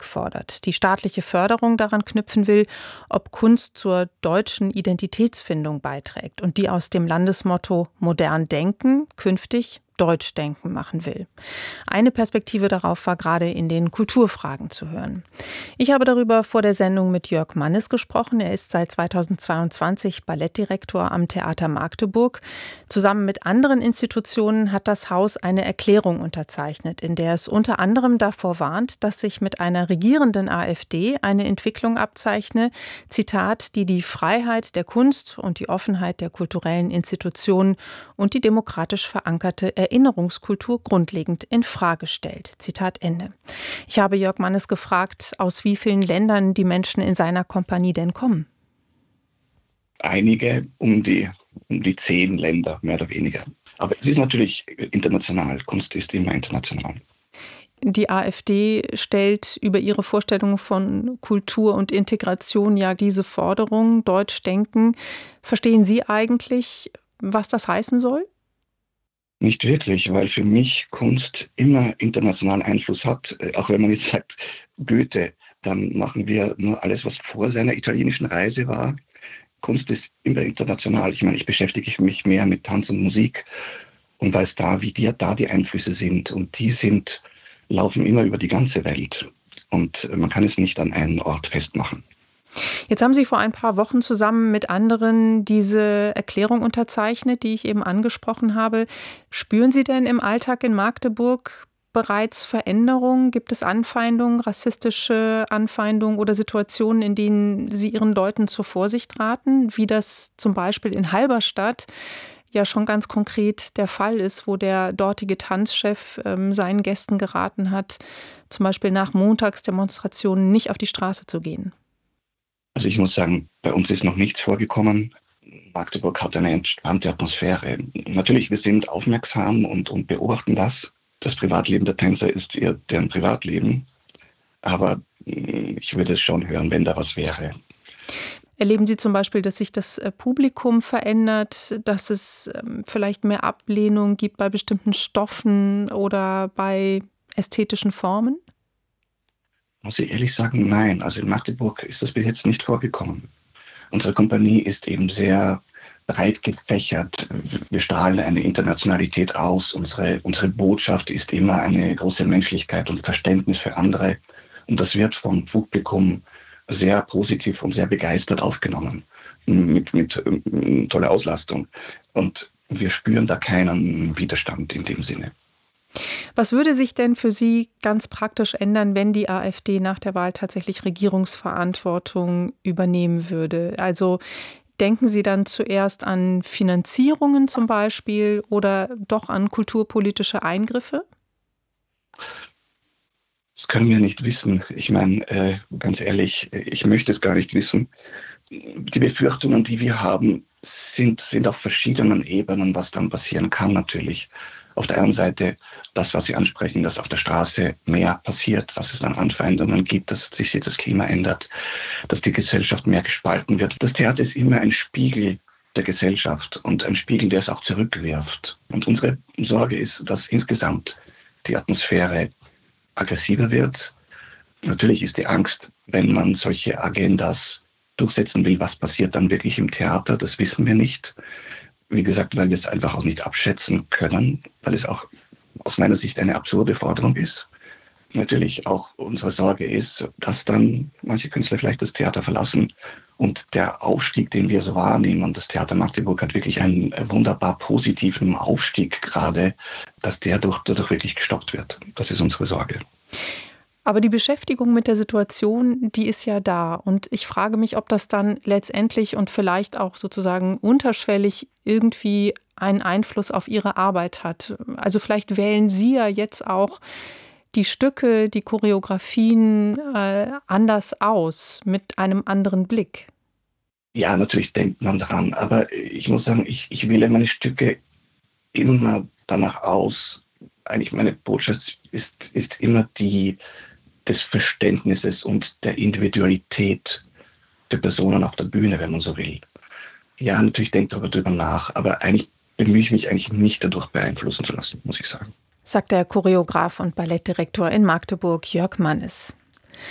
Politik fordert, die staatliche Förderung daran knüpfen will, ob Kunst zur deutschen Identitätsfindung beiträgt und die aus dem Landesmotto Modern Denken künftig Deutschdenken machen will. Eine Perspektive darauf war gerade in den Kulturfragen zu hören. Ich habe darüber vor der Sendung mit Jörg Mannes gesprochen. Er ist seit 2022 Ballettdirektor am Theater Magdeburg. Zusammen mit anderen Institutionen hat das Haus eine Erklärung unterzeichnet, in der es unter anderem davor warnt, dass sich mit einer regierenden AfD eine Entwicklung abzeichne, Zitat, die die Freiheit der Kunst und die Offenheit der kulturellen Institutionen und die demokratisch verankerte Erinnerungskultur grundlegend in Frage stellt. Zitat Ende. Ich habe Jörg Mannes gefragt, aus wie vielen Ländern die Menschen in seiner Kompanie denn kommen. Einige, um die 10 Länder, mehr oder weniger. Aber es ist natürlich international. Kunst ist immer international. Die AfD stellt über ihre Vorstellungen von Kultur und Integration ja diese Forderung, Deutschdenken. Verstehen Sie eigentlich, was das heißen soll? Nicht wirklich, weil für mich Kunst immer internationalen Einfluss hat. Auch wenn man jetzt sagt, Goethe, dann machen wir nur alles, was vor seiner italienischen Reise war. Kunst ist immer international. Ich meine, ich beschäftige mich mehr mit Tanz und Musik und weiß wie die Einflüsse sind. Und die laufen immer über die ganze Welt. Und man kann es nicht an einen Ort festmachen. Jetzt haben Sie vor ein paar Wochen zusammen mit anderen diese Erklärung unterzeichnet, die ich eben angesprochen habe. Spüren Sie denn im Alltag in Magdeburg bereits Veränderungen? Gibt es Anfeindungen, rassistische Anfeindungen oder Situationen, in denen Sie Ihren Leuten zur Vorsicht raten, wie das zum Beispiel in Halberstadt ja schon ganz konkret der Fall ist, wo der dortige Tanzchef seinen Gästen geraten hat, zum Beispiel nach Montagsdemonstrationen nicht auf die Straße zu gehen? Also ich muss sagen, bei uns ist noch nichts vorgekommen. Magdeburg hat eine entspannte Atmosphäre. Natürlich, wir sind aufmerksam und beobachten das. Das Privatleben der Tänzer ist eher deren Privatleben. Aber ich würde es schon hören, wenn da was wäre. Erleben Sie zum Beispiel, dass sich das Publikum verändert, dass es vielleicht mehr Ablehnung gibt bei bestimmten Stoffen oder bei ästhetischen Formen? Muss ich ehrlich sagen, nein. Also in Magdeburg ist das bis jetzt nicht vorgekommen. Unsere Kompanie ist eben sehr breit gefächert. Wir strahlen eine Internationalität aus. Unsere Botschaft ist immer eine große Menschlichkeit und Verständnis für andere. Und das wird vom Publikum sehr positiv und sehr begeistert aufgenommen. Mit toller Auslastung. Und wir spüren da keinen Widerstand in dem Sinne. Was würde sich denn für Sie ganz praktisch ändern, wenn die AfD nach der Wahl tatsächlich Regierungsverantwortung übernehmen würde? Also denken Sie dann zuerst an Finanzierungen zum Beispiel oder doch an kulturpolitische Eingriffe? Das können wir nicht wissen. Ich meine, ganz ehrlich, ich möchte es gar nicht wissen. Die Befürchtungen, die wir haben, sind auf verschiedenen Ebenen, was dann passieren kann natürlich. Auf der einen Seite das, was Sie ansprechen, dass auf der Straße mehr passiert, dass es dann Anfeindungen gibt, dass sich das Klima ändert, dass die Gesellschaft mehr gespalten wird. Das Theater ist immer ein Spiegel der Gesellschaft und ein Spiegel, der es auch zurückwirft. Und unsere Sorge ist, dass insgesamt die Atmosphäre aggressiver wird. Natürlich ist die Angst, wenn man solche Agendas durchsetzen will, was passiert dann wirklich im Theater, das wissen wir nicht. Wie gesagt, weil wir es einfach auch nicht abschätzen können, weil es auch aus meiner Sicht eine absurde Forderung ist. Natürlich auch unsere Sorge ist, dass dann manche Künstler vielleicht das Theater verlassen. Und der Aufstieg, den wir so wahrnehmen, das Theater Magdeburg hat wirklich einen wunderbar positiven Aufstieg gerade, dass der dadurch wirklich gestoppt wird. Das ist unsere Sorge. Aber die Beschäftigung mit der Situation, die ist ja da. Und ich frage mich, ob das dann letztendlich und vielleicht auch sozusagen unterschwellig irgendwie einen Einfluss auf Ihre Arbeit hat. Also vielleicht wählen Sie ja jetzt auch die Stücke, die Choreografien anders aus, mit einem anderen Blick. Ja, natürlich denkt man daran. Aber ich muss sagen, ich wähle meine Stücke immer danach aus. Eigentlich meine Botschaft ist immer die des Verständnisses und der Individualität der Personen auf der Bühne, wenn man so will. Ja, natürlich denkt darüber nach, aber eigentlich bemühe ich mich eigentlich nicht dadurch beeinflussen zu lassen, muss ich sagen. Sagt der Choreograf und Ballettdirektor in Magdeburg Jörg Mannes.